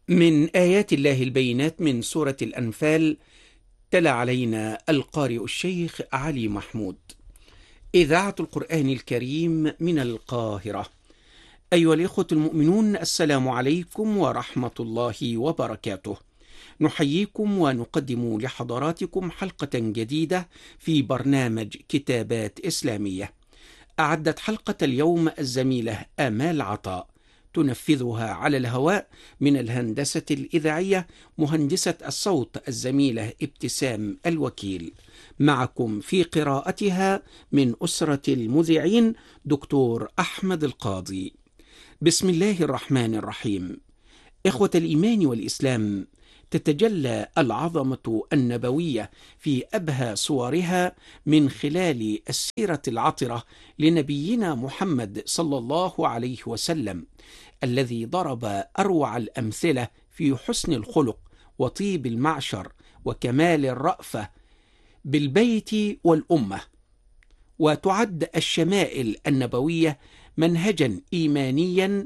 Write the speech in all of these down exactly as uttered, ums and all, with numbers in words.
من آيات الله البينات من سورة الأنفال. تلا علينا القارئ الشيخ علي محمود. إذاعة القرآن الكريم من القاهرة. أيها الإخوة المؤمنون، السلام عليكم ورحمة الله وبركاته. نحييكم ونقدم لحضراتكم حلقة جديدة في برنامج كتابات إسلامية. أعدت حلقة اليوم الزميلة آمال عطاء، تنفذها على الهواء من الهندسة الإذاعية مهندسة الصوت الزميلة ابتسام الوكيل. معكم في قراءتها من أسرة المذيعين دكتور أحمد القاضي. بسم الله الرحمن الرحيم. إخوة الإيمان والإسلام، تتجلى العظمة النبوية في أبهى صورها من خلال السيرة العطرة لنبينا محمد صلى الله عليه وسلم، الذي ضرب أروع الأمثلة في حسن الخلق وطيب المعشر وكمال الرأفة بالبيت والأمة. وتعد الشمائل النبوية منهجا إيمانيا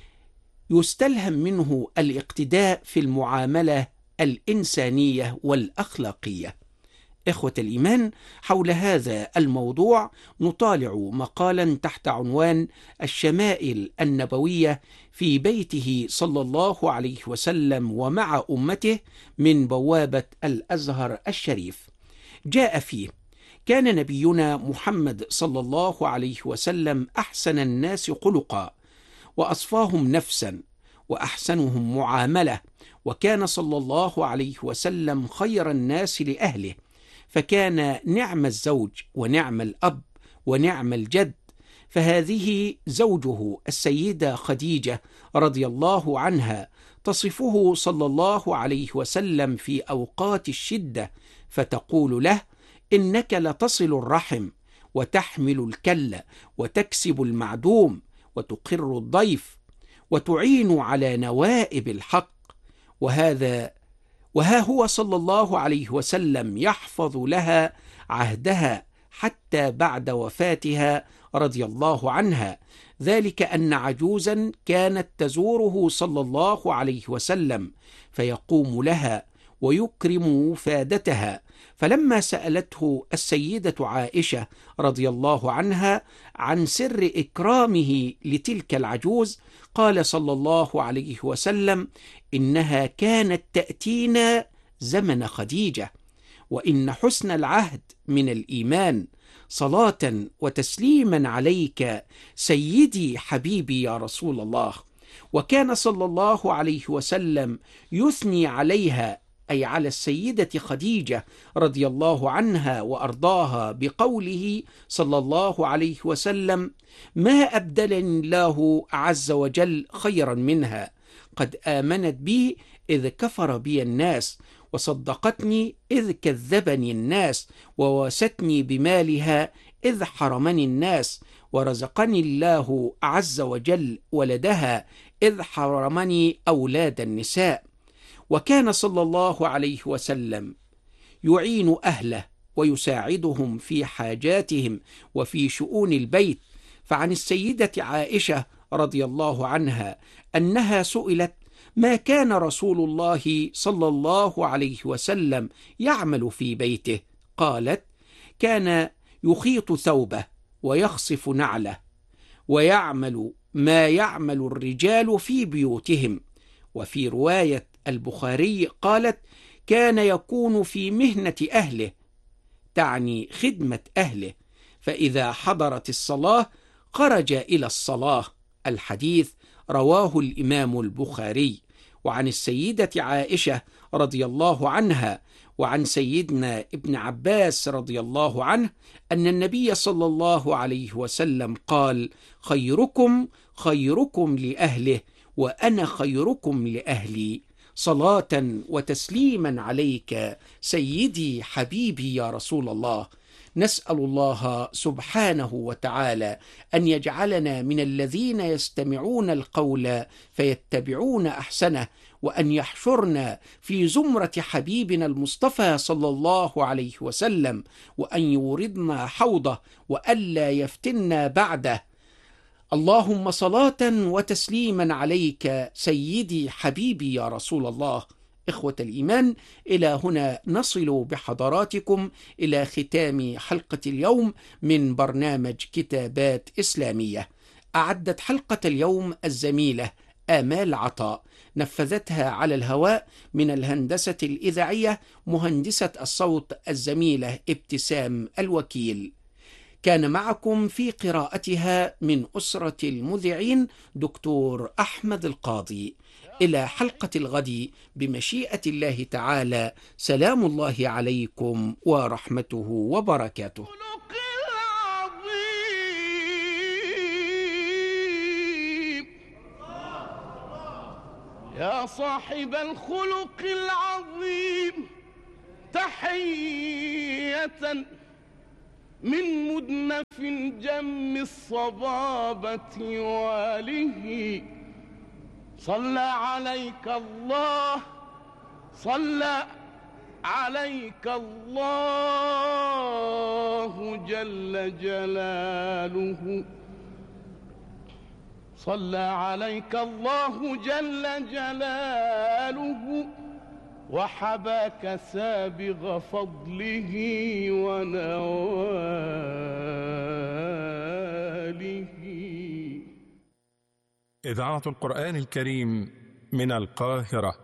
يستلهم منه الاقتداء في المعاملة الإنسانية والأخلاقية. إخوة الإيمان، حول هذا الموضوع نطالع مقالا تحت عنوان الشمائل النبوية في بيته صلى الله عليه وسلم ومع أمته من بوابة الأزهر الشريف. جاء فيه: كان نبينا محمد صلى الله عليه وسلم أحسن الناس خلقا، وأصفاهم نفسا، وأحسنهم معاملة، وكان صلى الله عليه وسلم خير الناس لأهله، فكان نعم الزوج ونعم الأب ونعم الجد. فهذه زوجه السيدة خديجة رضي الله عنها تصفه صلى الله عليه وسلم في أوقات الشدة، فتقول له: إنك لتصل الرحم وتحمل الكل وتكسب المعدوم وتقر الضيف وتعين على نوائب الحق. وهذا وها هو صلى الله عليه وسلم يحفظ لها عهدها حتى بعد وفاتها رضي الله عنها، ذلك أن عجوزا كانت تزوره صلى الله عليه وسلم فيقوم لها ويكرم وفادتها. فلما سألته السيدة عائشة رضي الله عنها عن سر إكرامه لتلك العجوز، قال صلى الله عليه وسلم: إنها كانت تأتينا زمن خديجة، وإن حسن العهد من الإيمان، صلاة وتسليما عليك سيدي حبيبي يا رسول الله. وكان صلى الله عليه وسلم يثني عليها، أي على السيدة خديجة رضي الله عنها وأرضاها، بقوله صلى الله عليه وسلم: ما أبدلني الله عز وجل خيرا منها، قد آمنت بي إذ كفر بي الناس، وصدقتني إذ كذبني الناس، وواستني بمالها إذ حرمني الناس، ورزقني الله عز وجل ولدها إذ حرمني أولاد النساء. وكان صلى الله عليه وسلم يعين أهله ويساعدهم في حاجاتهم وفي شؤون البيت. فعن السيدة عائشة رضي الله عنها أنها سئلت: ما كان رسول الله صلى الله عليه وسلم يعمل في بيته؟ قالت: كان يخيط ثوبه ويخصف نعله ويعمل ما يعمل الرجال في بيوتهم. وفي رواية البخاري قالت: كان يكون في مهنة أهله، تعني خدمة أهله، فإذا حضرت الصلاة خرج إلى الصلاة. الحديث رواه الإمام البخاري. وعن السيدة عائشة رضي الله عنها وعن سيدنا ابن عباس رضي الله عنه أن النبي صلى الله عليه وسلم قال: خيركم خيركم لأهله، وأنا خيركم لأهلي، صلاة وتسليما عليك سيدي حبيبي يا رسول الله. نسأل الله سبحانه وتعالى أن يجعلنا من الذين يستمعون القول فيتبعون أحسنه، وأن يحشرنا في زمرة حبيبنا المصطفى صلى الله عليه وسلم، وأن يوردنا حوضه، وألا يفتنا بعده. اللهم صلاة وتسليما عليك سيدي حبيبي يا رسول الله. إخوة الإيمان، إلى هنا نصل بحضراتكم إلى ختام حلقة اليوم من برنامج كتابات إسلامية. أعدت حلقة اليوم الزميلة آمال عطاء، نفذتها على الهواء من الهندسة الإذاعية مهندسة الصوت الزميلة ابتسام الوكيل. كان معكم في قراءتها من أسرة المذيعين دكتور أحمد القاضي. إلى حلقة الغد بمشيئة الله تعالى، سلام الله عليكم ورحمته وبركاته. يا صاحب الخلق العظيم، تحية من مدنف جم الصبابة واله. صلى عليك الله، صلى عليك الله جل جلاله، صلى عليك الله جل جلاله، وحباك سابغ فضله ونواله. إذاعة القرآن الكريم من القاهرة.